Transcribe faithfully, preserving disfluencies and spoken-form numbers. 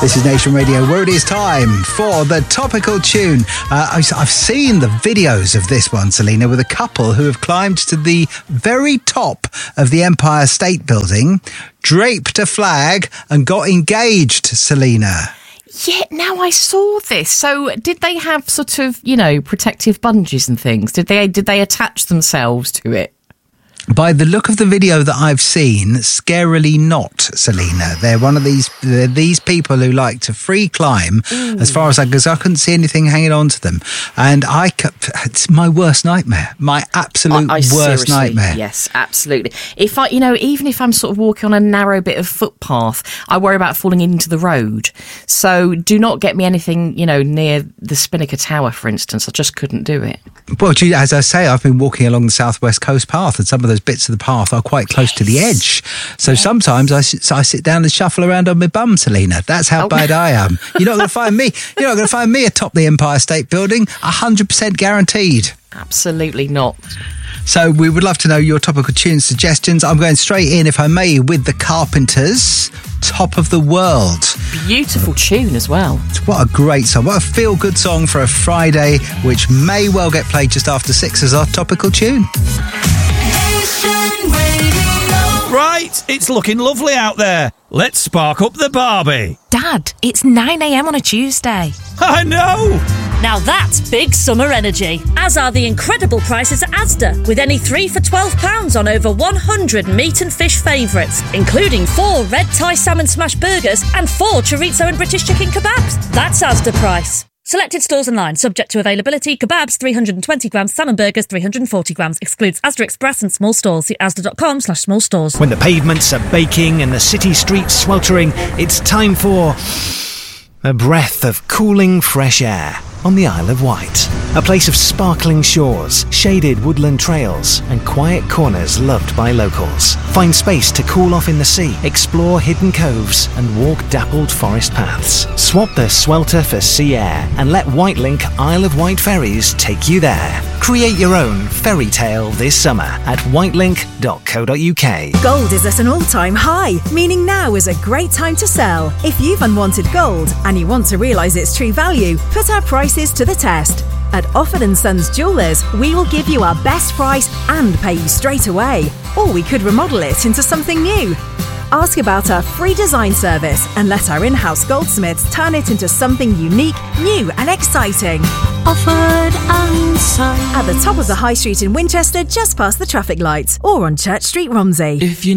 This is Nation Radio, where it is time for the topical tune. Uh, I've seen the videos of this one, Selena, with a couple who have climbed to the very top of the Empire State Building, draped a flag and got engaged, Selena. Yeah, now I saw this. So did they have sort of, you know, protective bungees and things? Did they did they attach themselves to it? By the look of the video that I've seen, scarily not, Selena. They're one of these they're these people who like to free climb. Ooh. As far as I, because I couldn't see anything hanging on to them. And I, it's my worst nightmare. My absolute I, I worst nightmare. Yes, absolutely. If I, you know, even if I'm sort of walking on a narrow bit of footpath, I worry about falling into the road. So do not get me anything, you know, near the Spinnaker Tower, for instance. I just couldn't do it. Well, as I say, I've been walking along the South West Coast Path, and some of those bits of the path are quite close yes. to the edge. So yes. sometimes I, I sit down and shuffle around on my bum, Selena. That's how oh. bad I am. You're not going to find me. You're not going to find me atop the Empire State Building. one hundred percent guaranteed. Absolutely not. So we would love to know your topical tune suggestions. I'm going straight in, if I may, with the Carpenters, Top of the World. Beautiful tune as well. What a great song. What a feel-good song for a Friday, which may well get played just after six as our topical tune. Right, it's looking lovely out there. Let's spark up the Barbie. Dad, it's nine a.m. on a Tuesday. I know! Now that's big summer energy, as are the incredible prices at Asda, with any three for twelve pounds on over one hundred meat and fish favourites, including four red Thai salmon smash burgers and four chorizo and British chicken kebabs. That's Asda price. Selected stores online, subject to availability. Kebabs three hundred twenty grams, salmon burgers three hundred forty grams. Excludes Asda Express and small stores. See asda.com slash small stores. When the pavements are baking and the city streets sweltering, it's time for a breath of cooling fresh air on the Isle of Wight. A place of sparkling shores, shaded woodland trails, and quiet corners loved by locals. Find space to cool off in the sea, explore hidden coves, and walk dappled forest paths. Swap the swelter for sea air, and let Whitelink Isle of Wight ferries take you there. Create your own fairy tale this summer at whitelink dot co dot uk. Gold is at an all-time high, meaning now is a great time to sell. If you've unwanted gold and you want to realise its true value, put our prices to the test. At Offord and Sons Jewellers, we will give you our best price and pay you straight away. Or we could remodel it into something new. Ask about our free design service and let our in-house goldsmiths turn it into something unique, new and exciting. Offord and Sons. At the top of the High Street in Winchester, just past the traffic lights, or on Church Street, Romsey. If you